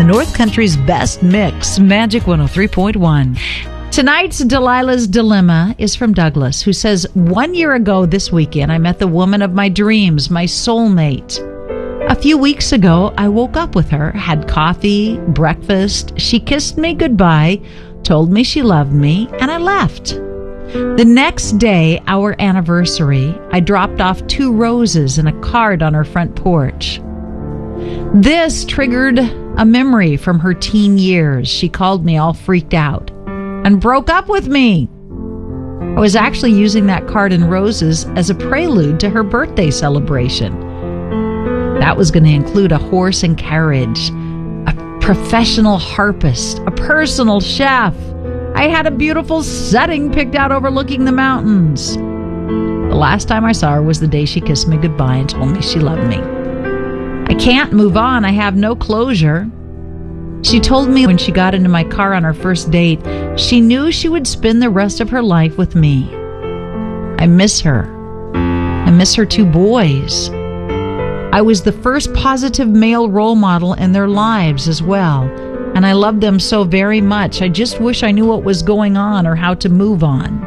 North Country's best mix, Magic 103.1. Tonight's Delilah's Dilemma is from Douglas, who says, 1 year ago this weekend, I met the woman of my dreams, my soulmate. A few weeks ago, I woke up with her, had coffee, breakfast. She kissed me goodbye, told me she loved me, and I left. The next day, our anniversary, I dropped off 2 roses and a card on her front porch. This triggered a memory from her teen years. She called me all freaked out and broke up with me. I was actually using that card and roses as a prelude to her birthday celebration. That was going to include a horse and carriage, a professional harpist, a personal chef. I had a beautiful setting picked out overlooking the mountains. The last time I saw her was the day she kissed me goodbye and told me she loved me. I can't move on. I have no closure. She told me when she got into my car on our first date, she knew she would spend the rest of her life with me. I miss her. I miss her 2 boys. I was the first positive male role model in their lives as well, and I loved them so very much. I just wish I knew what was going on or how to move on.